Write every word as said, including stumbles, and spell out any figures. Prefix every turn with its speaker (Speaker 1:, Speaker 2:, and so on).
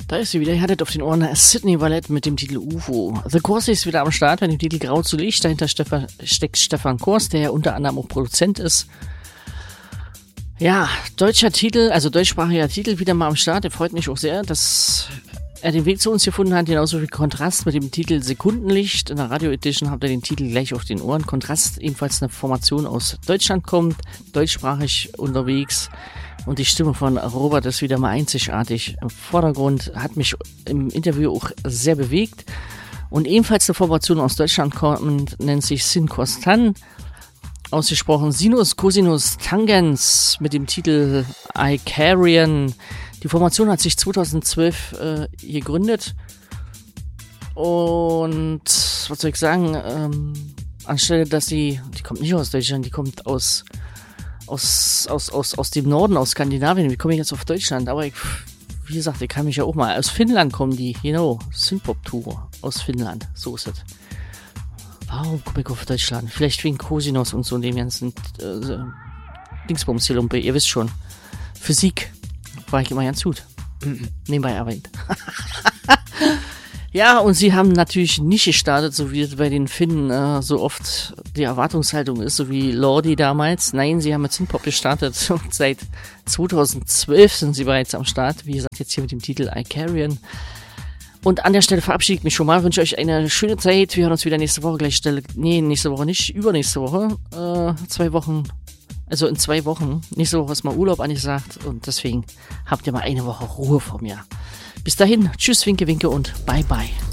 Speaker 1: Da ist sie wieder, ihr hattet auf den Ohren Sydney Valette mit dem Titel U F O. The Corsi ist wieder am Start mit dem Titel Grau zu Licht. Dahinter Stefan, steckt Stefan Kors, der ja unter anderem auch Produzent ist. Ja, deutscher Titel, also deutschsprachiger Titel wieder mal am Start. Der freut mich auch sehr, dass er den Weg zu uns gefunden hat. Genauso wie Kontrast mit dem Titel Sekundenlicht. In der Radio Edition habt ihr den Titel gleich auf den Ohren. Kontrast ebenfalls eine Formation aus Deutschland kommt, deutschsprachig unterwegs. Und die Stimme von Robert ist wieder mal einzigartig. Im Vordergrund hat mich im Interview auch sehr bewegt. Und ebenfalls eine Formation aus Deutschland kommt, nennt sich Sin Kostan. Ausgesprochen Sinus, Cosinus, Tangens mit dem Titel Icarian. Die Formation hat sich zweitausendzwölf äh, gegründet. Und was soll ich sagen? Ähm, anstelle, dass sie, die kommt nicht aus Deutschland, die kommt aus Aus, aus, aus, aus dem Norden, aus Skandinavien. Wie komme ich jetzt auf Deutschland? Aber ich, wie gesagt, ich kann mich ja auch mal. Aus Finnland kommen die, genau. Synthpop-Tour aus Finnland. So ist es. Warum komme ich auf Deutschland? Vielleicht wegen Cosinos und so und dem ganzen äh, Dingsbums hier, Lumpe. Ihr wisst schon. Physik war ich immer ganz gut. Nebenbei erwähnt. Ja, und sie haben natürlich nicht gestartet, so wie es bei den Finnen äh, so oft die Erwartungshaltung ist, so wie Lordi damals. Nein, sie haben mit Synthpop gestartet und seit zweitausendzwölf sind sie bereits am Start. Wie gesagt, jetzt hier mit dem Titel Icarian. Und an der Stelle verabschiede ich mich schon mal, wünsche euch eine schöne Zeit. Wir hören uns wieder nächste Woche gleich. Stelle. Nee, nächste Woche nicht, übernächste Woche. Äh, zwei Wochen, also in zwei Wochen. Nächste Woche ist mal Urlaub angesagt und deswegen habt ihr mal eine Woche Ruhe vor mir. Bis dahin, tschüss, winke, winke und bye, bye.